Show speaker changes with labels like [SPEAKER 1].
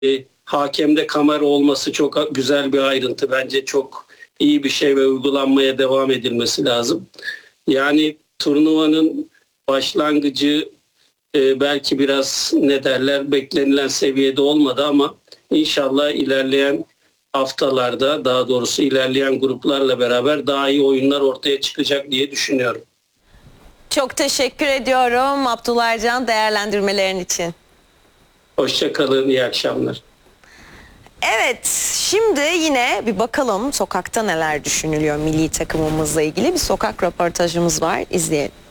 [SPEAKER 1] Hakemde kamera olması çok güzel bir ayrıntı. Bence çok iyi bir şey ve uygulanmaya devam edilmesi lazım. Yani turnuvanın başlangıcı belki biraz ne derler beklenilen seviyede olmadı ama inşallah ilerleyen haftalarda, daha doğrusu ilerleyen gruplarla beraber daha iyi oyunlar ortaya çıkacak diye düşünüyorum.
[SPEAKER 2] Çok teşekkür ediyorum Abdullah Ercan değerlendirmelerin için.
[SPEAKER 1] Hoşça kalın, iyi akşamlar.
[SPEAKER 2] Evet, şimdi yine bir bakalım sokakta neler düşünülüyor milli takımımızla ilgili bir sokak röportajımız var, izleyelim.